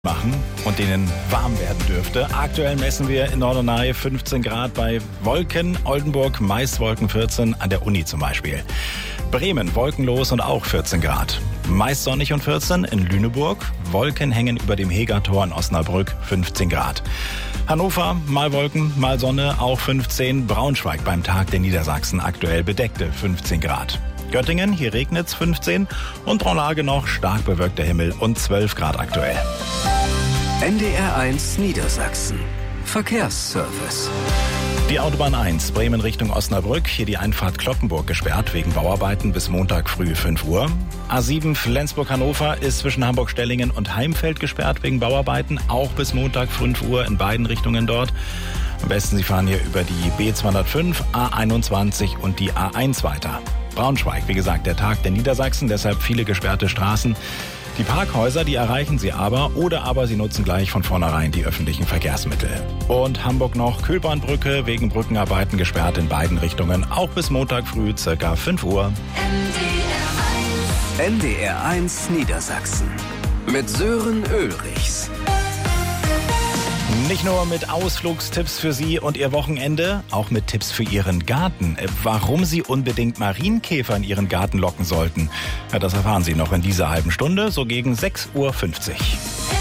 machen und denen warm werden dürfte. Aktuell messen wir in Norderney 15 Grad bei Wolken, Oldenburg meist Wolken 14, an der Uni zum Beispiel. Bremen wolkenlos und auch 14 Grad. Meist sonnig und 14 in Lüneburg. Wolken hängen über dem Hegertor in Osnabrück 15 Grad. Hannover, mal Wolken, mal Sonne, auch 15. Braunschweig beim Tag der Niedersachsen aktuell bedeckte 15 Grad. Göttingen, hier regnet's 15 und Braunlage noch stark bewölkter Himmel und 12 Grad aktuell. NDR 1 Niedersachsen. Verkehrsservice. Die Autobahn 1, Bremen Richtung Osnabrück, hier die Einfahrt Cloppenburg gesperrt wegen Bauarbeiten bis Montag früh 5 Uhr. A7 Flensburg-Hannover ist zwischen Hamburg-Stellingen und Heimfeld gesperrt wegen Bauarbeiten, auch bis Montag 5 Uhr in beiden Richtungen dort. Am besten Sie fahren hier über die B205, A21 und die A1 weiter. Braunschweig, wie gesagt, der Tag der Niedersachsen, deshalb viele gesperrte Straßen. Die Parkhäuser, die erreichen Sie aber Sie nutzen gleich von vornherein die öffentlichen Verkehrsmittel. Und Hamburg noch, Kühlbahnbrücke wegen Brückenarbeiten gesperrt in beiden Richtungen, auch bis Montag früh ca. 5 Uhr. NDR 1 Niedersachsen mit Sören Ulrichs. Nicht nur mit Ausflugstipps für Sie und Ihr Wochenende, auch mit Tipps für Ihren Garten. Warum Sie unbedingt Marienkäfer in Ihren Garten locken sollten, das erfahren Sie noch in dieser halben Stunde, so gegen 6:50 Uhr.